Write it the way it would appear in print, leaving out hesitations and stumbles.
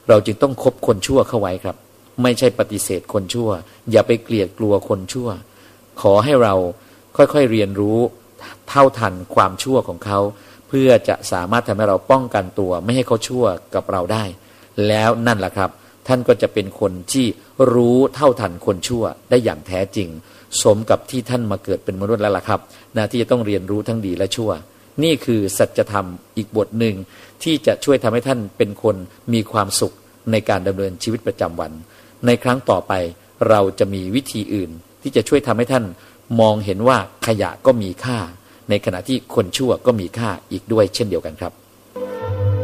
เราจึงต้องคบคนชั่วเข้าไว้ครับไม่ใช่ปฏิเสธคนชั่วอย่าไปเกลียดกลัวคนชั่วขอให้เราค่อยๆเรียนรู้เท่าทันความชั่วของเขาเพื่อจะสามารถทำให้เราป้องกันตัวไม่ให้เขาชั่วกับเราได้แล้วนั่นแหละครับท่านก็จะเป็นคนที่รู้เท่าทันคนชั่วได้อย่างแท้จริงสมกับที่ท่านมาเกิดเป็นมนุษย์แล้วล่ะครับนะที่จะต้องเรียนรู้ทั้งดีและชั่วนี่คือสัจธรรมอีกบทหนึ่งที่จะช่วยทำให้ท่านเป็นคนมีความสุขในการดำเนินชีวิตประจำวันในครั้งต่อไปเราจะมีวิธีอื่นที่จะช่วยทำให้ท่านมองเห็นว่าขยะก็มีค่าในขณะที่คนชั่วก็มีค่าอีกด้วยเช่นเดียวกันครับ